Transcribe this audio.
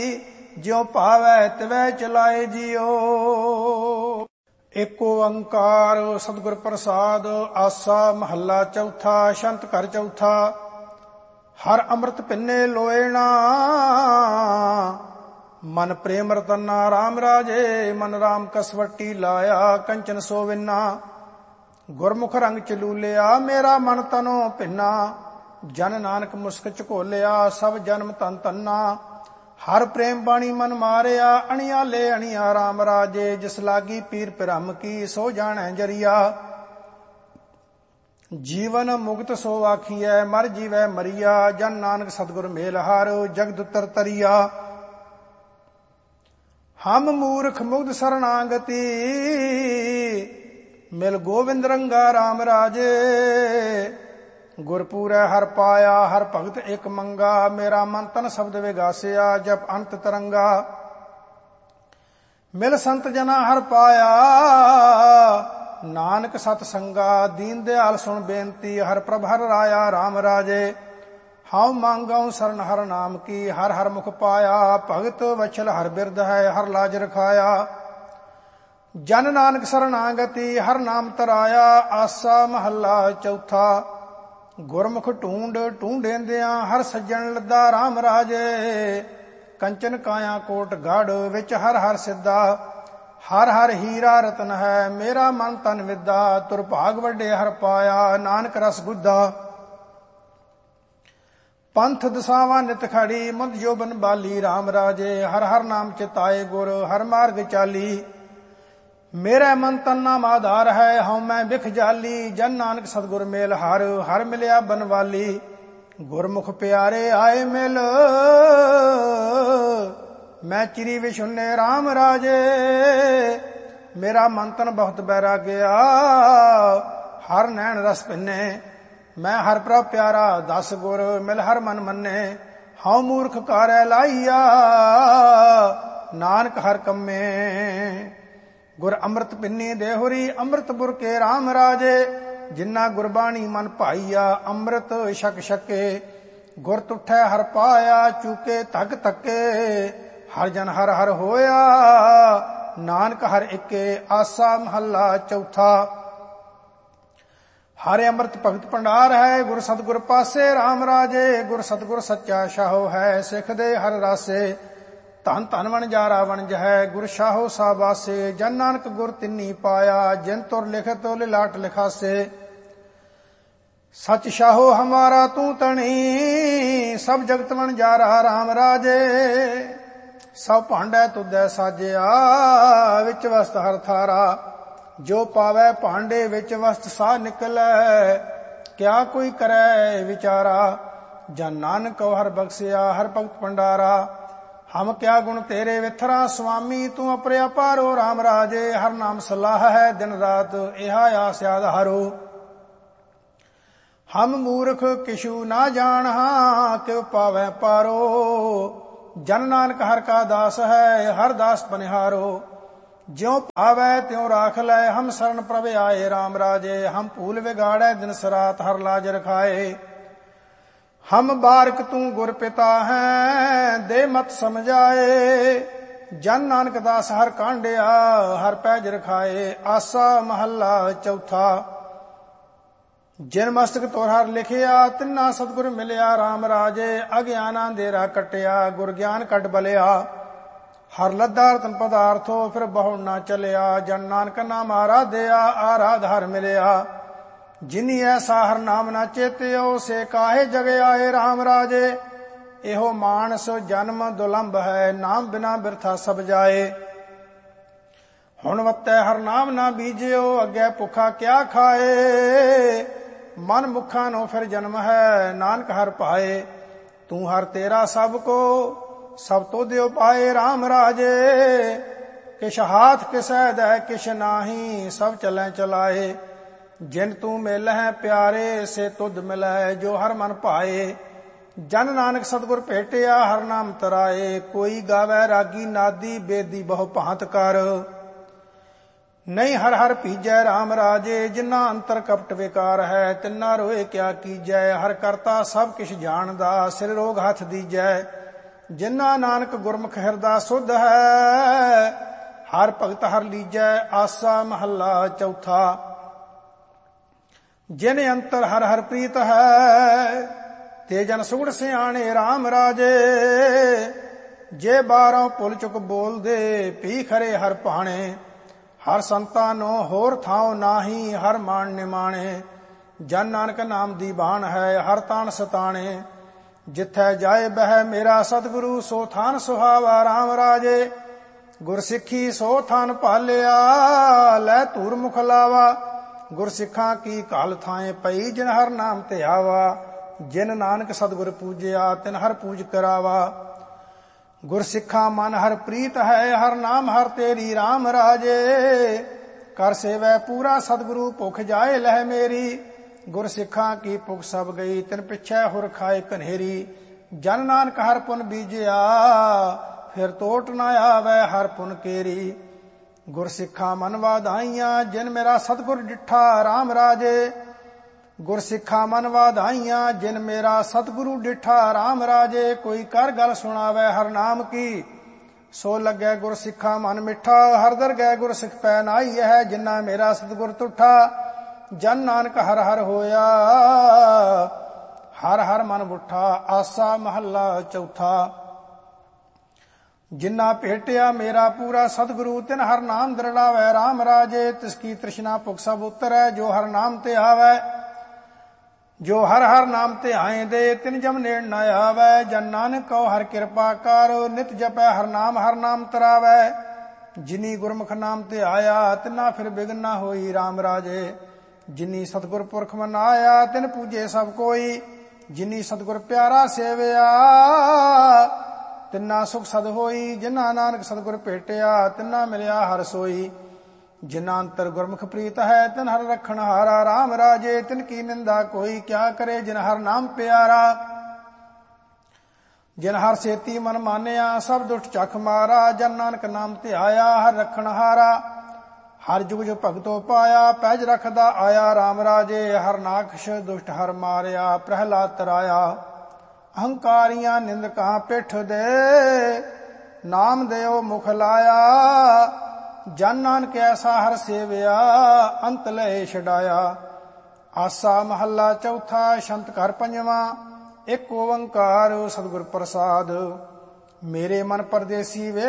ਜਿਉ ਭਾਵੈ ਤਿਵੈ ਚਲਾਏ ਜਿਉ। ਏਕ ਓੰਕਾਰ ਸਤਿਗੁਰ ਪ੍ਰਸਾਦ। ਆਸਾ ਮਹੱਲਾ ਚੌਥਾ। ਛੰਤ ਘਰ ਚੌਥਾ। ਹਰ ਅੰਮ੍ਰਿਤ ਪਿੰਨੇ ਲੋਇਣਾ, ਮਨ ਪ੍ਰੇਮ ਰਤਨਾ ਰਾਮ ਰਾਜੇ। ਮਨ ਰਾਮ ਕਸਵੱਟੀ ਲਾਇਆ, ਕੰਚਨ ਸੋਵਿਨਾ। ਗੁਰਮੁਖ ਰੰਗ ਚਲੂਲਿਆ, ਮੇਰਾ ਮਨ ਤਨੋ ਭਿੰਨਾ। ਜਨ ਨਾਨਕ ਮੁਸਕ ਝਕੋਲਿਆ, ਸਭ ਜਨਮ ਧਨ ਧੰਨਾ। ਹਰ ਪ੍ਰੇਮ ਬਾਣੀ ਮਨ ਮਾਰਿਆ, ਅਣਿਆਲੇ ਅਣਿਆ ਰਾਮ ਰਾਜੇ। ਜਿਸ ਲਾਗੀ ਪੀਰ ਭਰਮ ਕੀ, ਸੋ ਜਾਣੈ ਜਰੀਆ। ਜੀਵਨ ਮੁਕਤ ਸੋ ਆਖੀਐ, ਮਰ ਜੀਵੈ ਮਰੀਆ। ਜਨ ਨਾਨਕ ਸਤਿਗੁਰ ਮੇਲ ਹਾਰ, ਜਗਤ ਉਤਰ ਤਰੀਆ। ਹਮ ਮੂਰਖ ਮੁਗਧ ਸਰਣਾਗਤੀ, ਮਿਲ ਗੋਵਿੰਦ ਰੰਗਾ ਰਾਮ ਰਾਜੇ। ਗੁਰਪੂਰੈ ਹਰ ਪਾਇਆ, ਹਰ ਭਗਤ ਇਕ ਮੰਗਾ। ਮੇਰਾ ਮਨ ਤਨ ਸ਼ਬਦ ਵਿਗਾਸਿਆ, ਜਪ ਅੰਤ ਤਰੰਗਾ। ਮਿਲ ਸੰਤ ਜਨਾ ਹਰ ਪਾਇਆ, ਨਾਨਕ ਸਤ ਸੰਗਾ। ਦੀਨ ਦਿਆਲ ਸੁਣ ਬੇਨਤੀ, ਹਰ ਪ੍ਰਭ ਹਰ ਰਾਇਆ ਰਾਮ ਰਾਜੇ। ਹਉ ਮੰਗਉ ਸਰਨ ਹਰ ਨਾਮ ਕੀ, ਹਰ ਹਰ ਮੁਖ ਪਾਇਆ। ਭਗਤ ਵਛਲ ਹਰ ਬਿਰਧ ਹੈ, ਹਰ ਲਾਜ ਰਖਾਇਆ। ਜਨ ਨਾਨਕ ਸਰਣਾਗਤੀ, ਹਰ ਨਾਮ ਤਰਾਇਆ। ਆਸਾ ਮਹੱਲਾ ਚੌਥਾ। ਗੁਰਮੁਖ ਢੂੰਡ ਢੂੰਡੇਂਦਿਆਂ, ਹਰ ਸੱਜਣ ਲੱਦਾ ਰਾਮ ਰਾਜੇ। ਕੰਚਨ ਕਾਇਆ ਕੋਟ ਗੜ, ਵਿੱਚ ਹਰ ਹਰ ਸਿੱਧਾ। ਹਰ ਹਰ ਹੀਰਾ ਰਤਨ ਹੈ, ਮੇਰਾ ਮਨ ਤਨ ਵਿਦਾ। ਤੁਰ ਭਾਗ ਵੱਡੇ ਹਰ ਪਾਇਆ, ਨਾਨਕ ਰਸ ਗੁੱਦਾ। ਪੰਥ ਦਸਾਵਾਂ ਨਿਤ ਖੜੀ, ਮੁਦ ਜੋਬਨ ਬਾਲੀ ਰਾਮ ਰਾਜੇ। ਹਰ ਹਰ ਨਾਮ ਚਿਤਾਏ ਗੁਰ, ਹਰ ਮਾਰਗ ਚਾਲੀ। ਮੇਰਾ ਮਨ ਤਨ ਨਾਮ ਆਧਾਰ ਹੈ, ਹਉ ਮੈਂ ਬਿਖ ਜਾਲੀ। ਜਨ ਨਾਨਕ ਸਤਿਗੁਰ ਮੇਲ ਹਰ, ਹਰ ਮਿਲਿਆ ਬਨਵਾਲੀ। ਗੁਰਮੁਖ ਪਿਆਰੇ ਆਏ ਮਿਲ, ਮੈਂ ਚਿਰੀ ਵਿਸ਼ੁੰਨੇ ਰਾਮ ਰਾਜੇ। ਮੇਰਾ ਮਨ ਤਨ ਬਹੁਤ ਬੈਰਾਗਿਆ, ਹਰ ਨੈਣ ਰਸ ਭਿੰਨੇ। ਮੈਂ ਹਰ ਪ੍ਰਭ ਪਿਆਰਾ, ਦਸ ਗੁਰ ਮਿਲ ਹਰ ਮਨ ਮੰਨੇ। ਹਉ ਮੂਰਖ ਕਾਰੈ ਲਾਈਆ, ਨਾਨਕ ਹਰ ਕੰਮੇ। ਗੁਰ ਅੰਮ੍ਰਿਤ ਪਿੰਨੀ ਦੇਹੁਰੀ, ਅੰਮ੍ਰਿਤ ਬੁਰਕੇ ਰਾਮ ਰਾਜੇ। ਜਿਨਾ ਗੁਰਬਾਣੀ ਮਨ ਭਾਈਆ, ਅੰਮ੍ਰਿਤ ਛਕ ਛਕੇ। ਗੁਰ ਤੁਠੈ ਹਰ ਪਾਇਆ, ਚੂਕੇ ਧਗ ਧੱਕੇ। ਹਰ ਜਨ ਹਰ ਹਰ ਹੋਇਆ, ਨਾਨਕ ਹਰ ਇੱਕੇ। ਆਸਾ ਮਹੱਲਾ ਚੌਥਾ। ਹਰਿ ਅੰਮ੍ਰਿਤ ਭਗਤ ਭੰਡਾਰ ਹੈ, ਗੁਰ ਸਤਿਗੁਰ ਪਾਸੇ ਰਾਮ ਰਾਜੇ। ਗੁਰ ਸਤਿਗੁਰ ਸੱਚਾ ਸ਼ਾਹੋ ਹੈ, ਸਿੱਖ ਦੇ ਹਰ ਰਾਸੇ। ਧਨ ਧਨ ਵਣਜਾਰਾ ਵਣਜ ਹੈ, ਗੁਰ ਸ਼ਾਹੋ ਸਾਬਾਸੇ। ਜਨ ਨਾਨਕ ਗੁਰ ਤਿੰਨੀ ਪਾਇਆ, ਜਿਨ ਤੁਰ ਲਿਖਤ ਲਿਲਾਟ ਲਿਖਾਸੇ। ਸਚ ਸ਼ਾਹੋ ਹਮਾਰਾ ਤੂੰ ਤਣੀ, ਸਭ ਜਗਤ ਵਣਜਾਰਾ ਰਾਮ ਰਾਜੇ। ਸਭ ਭਾਂਡੈ ਤੁਧੈ ਸਾਜਿਆ, ਵਿੱਚ ਵਸਤ ਹਰ ਥਾਰਾ। ਜੋ ਪਾਵੈ ਭਾਂਡੇ ਵਿੱਚ ਵਸਤ ਸਾਹ ਨਿਕਲੈ, ਕਿਆ ਕੋਈ ਕਰੈ ਵਿਚਾਰਾ। ਜਨ ਨਾਨਕ ਕਉ ਹਰ ਬਖਸਿਆ, ਹਰ ਭਗਤ ਭੰਡਾਰਾ। ਹਮ ਕਿਆ ਗੁਣ ਤੇਰੇ ਵਿਥਰਾ, ਸੁਆਮੀ ਤੂੰ ਅਪਰਿਆ ਪਾਰੋ ਰਾਮ ਰਾਜੇ। ਹਰ ਨਾਮ ਸਲਾਹ ਹੈ ਦਿਨ ਰਾਤ, ਇਹਾ ਆਸ ਆਧਾਰੋ। ਹਮ ਮੂਰਖ ਕਿਛੂ ਨਾ ਜਾਣਹਾ, ਕਿਉ ਪਾਵੈ ਪਾਰੋ। ਜਨ ਨਾਨਕ ਹਰ ਕਾ ਦਾਸ ਹੈ, ਹਰ ਦਾਸ ਬਨਿਹਾਰੋ। ਜਿਉ ਭਾਵੈ ਤਿਉ ਰਾਖ ਲੈ, ਹਮ ਸਰਣ ਪ੍ਰਭ ਆਏ ਰਾਮ ਰਾਜੇ। ਹਮ ਭੂਲ ਵਿਗਾੜੈ ਦਿਨ ਸਰਾਤ, ਹਰ ਲਾਜ ਰਖਾਏ। ਹਮ ਬਾਰਕ ਤੂੰ ਗੁਰ ਪਿਤਾ ਹੈ, ਦੇ ਮਤ ਸਮਝਾਏ। ਜਨ ਨਾਨਕ ਦਾਸ ਹਰ ਕਾਂਡਿਆ, ਹਰ ਪੈਜ ਰਖਾਏ। ਆਸਾ ਮਹੱਲਾ ਚੌਥਾ। ਜਿਨ ਮਸਤਕ ਤੋਰ ਹਰ ਲਿਖਿਆ, ਤਿੰਨਾ ਸਤਿਗੁਰ ਮਿਲਿਆ ਰਾਮ ਰਾਜੇ। ਅਗਿਆਨਾ ਅੰਧੇਰਾ ਕੱਟਿਆ, ਗੁਰ ਗਿਆਨ ਕੱਢ ਬਲਿਆ। ਹਰ ਲੱਦਾ ਰਤਨ ਪਦਾਰਥੋ, ਫਿਰ ਬਹੁ ਨਾ ਚਲਿਆ। ਜਨ ਨਾਨਕ ਨਾਮ ਆਰਾਧਿਆ, ਆਰਾਧ ਹਰ ਮਿਲਿਆ। ਜਿਨੀ ਐਸਾ ਹਰ ਨਾਮ ਨਾ ਚੇਤਿਓ, ਸੇ ਕਾਹੇ ਜਗ ਆਏ ਰਾਮ ਰਾਜੇ। ਇਹੋ ਮਾਨਸ ਜਨਮ ਦੁਲੰਭ ਹੈ, ਨਾਮ ਬਿਨਾ ਬਿਰਥਾ ਸਭ ਜਾਏ। ਹੁਣ ਵੱਤੈ ਹਰ ਨਾਮ ਨਾ ਬੀਜਿਓ, ਅੱਗੇ ਭੁੱਖਾ ਕਿਆ ਖਾਏ। ਮਨ ਮੁਖਾਂ ਨੂੰ ਫਿਰ ਜਨਮ ਹੈ, ਨਾਨਕ ਹਰ ਭਾਏ। ਤੂੰ ਹਰ ਤੇਰਾ ਸਭ ਕੋ, ਸਭ ਤੋ ਦਿਓ ਪਾਏ ਰਾਮ ਰਾਜੇ। ਕਿਛ ਹਾਥ ਕਿਸੈ ਦੈ ਕਿਛ ਨਾਹੀ, ਸਭ ਚਲੈ ਚਲਾਏ। ਜਿਨ ਤੂੰ ਮਿਲ ਹੈ ਪਿਆਰੇ, ਸੇ ਤੁਧ ਮਿਲੈ ਜੋ ਹਰ ਮਨ ਭਾਏ। ਜਨ ਨਾਨਕ ਸਤਿਗੁਰ ਭੇਟਿਆ, ਹਰ ਨਾਮ ਤਰਾਏ। ਕੋਈ ਗਾਵੈ ਰਾਗੀ ਨਾਦੀ, ਬੇਦੀ ਬਹੁ ਭਾਂਤ ਕਰ। ਨਹੀਂ ਹਰ ਹਰ ਭੀਜੈ ਰਾਮ ਰਾਜੇ। ਜਿਨਾ ਅੰਤਰ ਕਪਟ ਵਿਕਾਰ ਹੈ, ਤਿੰਨਾ ਰੋਏ ਕਿਆ ਕੀਜੈ। ਹਰ ਕਰਤਾ ਸਭ ਕਿਛ ਜਾਣਦਾ, ਸਿਰ ਰੋਗ ਹੱਥ ਦੀਜੈ। ਜਿਨ੍ਹਾਂ ਨਾਨਕ ਗੁਰਮੁਖ ਹਿਰਦਾ ਸੁਧ ਹੈ, ਹਰ ਭਗਤ ਹਰ ਲੀਜੈ ਆਸਾ ਮਹੱਲਾ ਚੌਥਾ। ਜਿਨ ਅੰਤਰ ਹਰ ਹਰ ਪ੍ਰੀਤ ਹੈ, ਤੇ ਜਨ ਸੁਗੜ ਸਿਆਣੇ RAM ਰਾਜੇ। ਜੇ ਬਾਹਰੋਂ ਭੁੱਲ ਚੁੱਕ ਬੋਲਦੇ, ਪੀ ਖਰੇ ਹਰ ਭਾਣੇ। ਹਰ ਸੰਤਾਂ ਨੂੰ ਹੋਰ ਥਾਉ ਨਾਹੀ, ਹਰ ਮਾਣ ਨਿਮਾਣੇ। ਜਨ ਨਾਨਕ ਨਾਮ ਦੀ ਬਾਣ ਹੈ, ਹਰ ਤਾਣ ਸਤਾਣੇ। ਜਿੱਥੈ ਜਾਏ ਬਹਿ ਮੇਰਾ ਸਤਿਗੁਰੂ, ਸੋ ਥਾਨ ਸੁਹਾਵਾ RAM ਰਾਜੇ। ਗੁਰਸਿੱਖੀ ਸੋ ਥਾਨ ਭਾਲਿਆ, ਲੈ ਧੂਰ ਮੁਖ ਲਾਵਾ। ਗੁਰਸਿੱਖਾਂ ਕੀ ਘਾਲ ਥਾਏ ਪਈ, ਜਿਨ ਹਰ ਨਾਮ ਤੇ ਆਵਾ। ਜਿਨ ਨਾਨਕ ਸਤਿਗੁਰ ਪੂਜਿਆ, ਤਿਨ ਹਰ ਪੂਜ ਕਰਾਵਾ। ਗੁਰਸਿੱਖਾਂ ਮਨ ਹਰ ਪ੍ਰੀਤ ਹੈ, ਹਰ ਨਾਮ ਹਰ ਤੇਰੀ RAM ਰਾਜੇ। ਕਰ ਸੇਵੈ ਪੂਰਾ ਸਤਿਗੁਰੂ, ਭੁਖ ਜਾਏ ਲਹਿ ਮੇਰੀ। ਗੁਰਸਿੱਖਾਂ ਕੀ ਭੁਖ ਸਭ ਗਈ, ਤਿਨ ਪਿਛੈ ਹੁਰ ਖਾਏ ਕਨੇਰੀ। ਜਨ ਨਾਨਕ ਹਰ ਪੁਨ ਬੀਜਿਆ, ਫਿਰ ਟੋਟ ਨਾ ਆਵੈ ਹਰ ਪੁਨ ਕੇਰੀ। ਗੁਰਸਿੱਖਾਂ ਮਨ ਵਾਧਾਈਆਂ, ਜਿਨ ਮੇਰਾ ਸਤਿਗੁਰ ਡਿਠਾ RAM ਰਾਜੇ। ਗੁਰਸਿੱਖਾਂ ਮਨ ਵਾਧਾਈਆਂ, ਜਿਨ ਮੇਰਾ ਸਤਿਗੁਰੂ ਡਿਠਾ RAM ਰਾਜੇ। ਕੋਈ ਕਰ ਗੱਲ ਸੁਣਾਵੈ ਹਰ ਨਾਮ ਕੀ, ਸੋ ਲੱਗੈ ਗੁਰਸਿੱਖਾਂ ਮਨ ਮਿੱਠਾ। ਹਰ ਦਰਗਹਿ ਗੁਰਸਿੱਖ ਪੈ ਨਾਈ ਹੈ, ਜਿਨਾ ਮੇਰਾ ਸਤਿਗੁਰ ਤੁਠਾ। ਜਨ ਨਾਨਕ ਹਰ ਹਰ ਹੋਇਆ, ਹਰ ਹਰ ਮਨ ਬੁੱਠਾ ਆਸਾ ਮਹੱਲਾ ਚੌਥਾ। ਜਿਨਾ ਭੇਟਿਆ ਮੇਰਾ ਪੂਰਾ ਸਤਿਗੁਰੂ, ਤਿਨ ਹਰ ਨਾਮ ਦਰੜਾਵੈ RAM ਰਾਜੇ। ਤਿਸ ਕੀ ਤ੍ਰਿਸ਼ਨਾ ਭੁਖ ਸਭ ਉਤਰੈ, ਜੋ ਹਰ ਨਾਮ ਤੇ ਆਵੈ। ਜੋ ਹਰ ਹਰ ਨਾਮ ਤੇ ਆਏ ਦੇ, ਤਿਨ ਜਮ ਨੇੜ ਨ ਆਵੈ। ਜਨ ਨਾਨਕ ਕਉ ਹਰ ਕਿਰਪਾ ਕਰ, ਨਿਤ ਜਪੈ ਹਰ ਨਾਮ ਤਰਾਵੈ। ਜਿਨੀ ਗੁਰਮੁਖ ਨਾਮ ਤੇ ਆਇਆ, ਤਿਨਾ ਫਿਰ ਬਿਗਨ ਨਾ ਹੋਈ RAM ਰਾਜੇ। ਜਿਨੀ ਸਤਿਗੁਰ ਪੁਰਖ ਮਨ ਆਇਆ, ਤਿਨ ਪੂਜੇ ਸਭ ਕੋਈ। ਜਿਨੀ ਸਤਿਗੁਰ ਪਿਆਰਾ ਸੇਵਿਆ, ਤਿਨਾ ਸੁਖ ਸਦ ਹੋਈ। ਜਿਨਾ ਨਾਨਕ ਸਤਿਗੁਰ ਭੇਟਿਆ, ਤਿਨਾ ਮਿਲਿਆ ਹਰ ਸੋਈ। ਜਿਨਾ ਅੰਤਰ ਗੁਰਮੁਖ ਪ੍ਰੀਤ ਹੈ, ਤਿਨ ਹਰ ਰਖਣ ਹਾਰਾ RAM ਰਾਜੇ। ਤਿਨ ਕੀ ਨਿੰਦਾ ਕੋਈ ਕਿਆ ਕਰੇ, ਜਿਨ ਹਰ ਨਾਮ ਪਿਆਰਾ। ਜਿਨ ਹਰ ਸੇਤੀ ਮਨ ਮਾਨਿਆ, ਸਭ ਦੁਸ਼ਟ ਚਖ ਮਾਰਾ। ਜਨ ਨਾਨਕ ਨਾਮ ਤੇ ਆਇਆ, ਹਰ ਰਖਣ ਹਾਰਾ। ਹਰ ਜੁਗ ਜੋ ਭਗਤੋ ਪਾਇਆ, ਪੈਜ ਰਖਦਾ ਆਇਆ RAM ਰਾਜੇ। ਹਰ ਨਾਖਸ਼ ਦੁਸ਼ਟ ਹਰ ਮਾਰਿਆ, ਪ੍ਰਹਿਲਾਦ ਤਰਾਇਆ। ਅਹੰਕਾਰੀਆਂ ਨਿੰਦਕਾਂ ਪਿੱਠ ਦੇ, ਨਾਮ ਦਿਓ ਮੁਖ ਲਾਇਆ। ਜਨ ਨਾਨਕ ਐਸਾ ਹਰ ਸੇਵਿਆ, ਅੰਤ ਲੈ ਛਡਾਇਆ। ਆਸਾ ਮਹੱਲਾ ਚੌਥਾ। ਛੰਤ ਘਰ ਪੰਜਵਾਂ। ਇੱਕ ਓੰਕਾਰ ਸਤਿਗੁਰ ਪ੍ਰਸਾਦ। ਮੇਰੇ ਮਨ ਪਰਦੇਸੀ ਵੇ